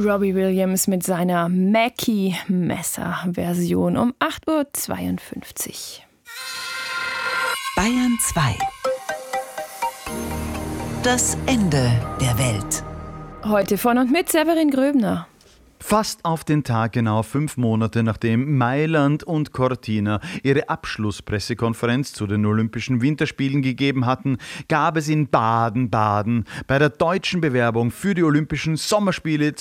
Robbie Williams mit seiner Mackie-Messer-Version um 8.52 Uhr. Bayern 2. Das Ende der Welt. Heute von und mit Severin Gröbner. Fast auf den Tag genau 5 Monate nachdem Mailand und Cortina ihre Abschlusspressekonferenz zu den Olympischen Winterspielen gegeben hatten, gab es in Baden-Baden bei der deutschen Bewerbung für die Olympischen Sommerspiele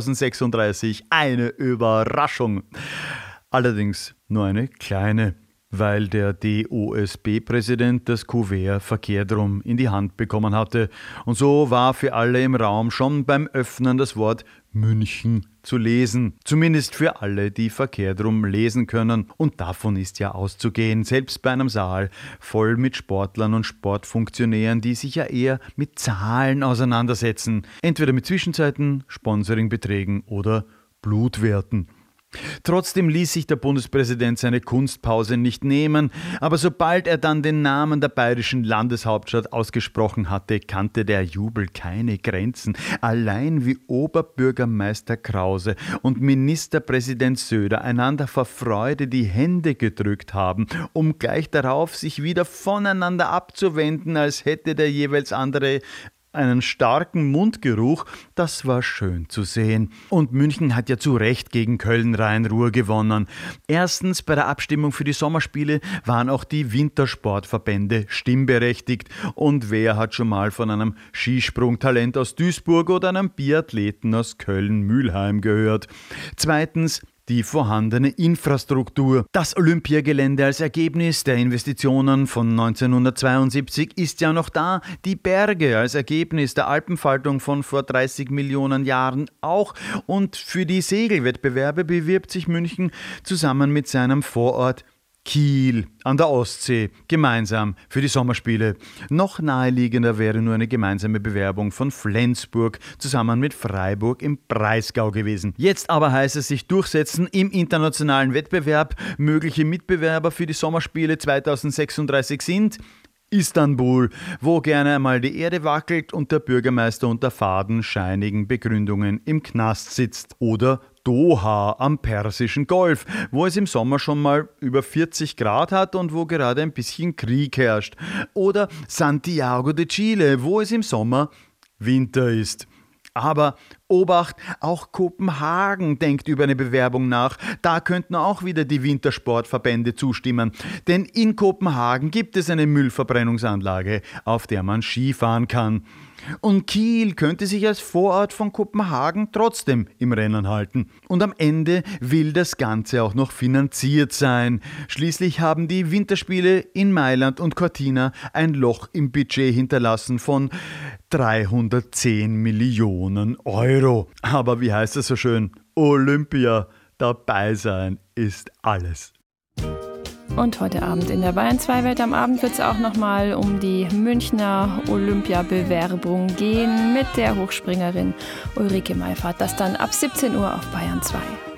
2036 eine Überraschung. Allerdings nur eine kleine, weil der DOSB-Präsident das Kuvert verkehrt rum in die Hand bekommen hatte. Und so war für alle im Raum schon beim Öffnen das Wort München zu lesen. Zumindest für alle, die verkehrt rum lesen können. Und davon ist ja auszugehen, selbst bei einem Saal voll mit Sportlern und Sportfunktionären, die sich ja eher mit Zahlen auseinandersetzen. Entweder mit Zwischenzeiten, Sponsoringbeträgen oder Blutwerten. Trotzdem ließ sich der Bundespräsident seine Kunstpause nicht nehmen, aber sobald er dann den Namen der bayerischen Landeshauptstadt ausgesprochen hatte, kannte der Jubel keine Grenzen. Allein wie Oberbürgermeister Krause und Ministerpräsident Söder einander vor Freude die Hände gedrückt haben, um gleich darauf sich wieder voneinander abzuwenden, als hätte der jeweils andere einen starken Mundgeruch, das war schön zu sehen. Und München hat ja zu Recht gegen Köln-Rhein-Ruhr gewonnen. Erstens, bei der Abstimmung für die Sommerspiele waren auch die Wintersportverbände stimmberechtigt. Und wer hat schon mal von einem Skisprungtalent aus Duisburg oder einem Biathleten aus Köln-Mülheim gehört? Zweitens, die vorhandene Infrastruktur. Das Olympiagelände als Ergebnis der Investitionen von 1972 ist ja noch da. Die Berge als Ergebnis der Alpenfaltung von vor 30 Millionen Jahren auch. Und für die Segelwettbewerbe bewirbt sich München zusammen mit seinem Vorort Kiel an der Ostsee gemeinsam für die Sommerspiele. Noch naheliegender wäre nur eine gemeinsame Bewerbung von Flensburg zusammen mit Freiburg im Breisgau gewesen. Jetzt aber heißt es sich durchsetzen im internationalen Wettbewerb. Mögliche Mitbewerber für die Sommerspiele 2036 sind Istanbul, wo gerne einmal die Erde wackelt und der Bürgermeister unter fadenscheinigen Begründungen im Knast sitzt. Oder Doha am Persischen Golf, wo es im Sommer schon mal über 40 Grad hat und wo gerade ein bisschen Krieg herrscht. Oder Santiago de Chile, wo es im Sommer Winter ist. Aber Obacht, auch Kopenhagen denkt über eine Bewerbung nach. Da könnten auch wieder die Wintersportverbände zustimmen. Denn in Kopenhagen gibt es eine Müllverbrennungsanlage, auf der man Skifahren kann. Und Kiel könnte sich als Vorort von Kopenhagen trotzdem im Rennen halten. Und am Ende will das Ganze auch noch finanziert sein. Schließlich haben die Winterspiele in Mailand und Cortina ein Loch im Budget hinterlassen von 310 Millionen Euro. Aber wie heißt es so schön? Olympia, dabei sein ist alles. Und heute Abend in der Bayern 2 Welt am Abend wird es auch nochmal um die Münchner Olympiabewerbung gehen mit der Hochspringerin Ulrike Meifert. Das dann ab 17 Uhr auf Bayern 2.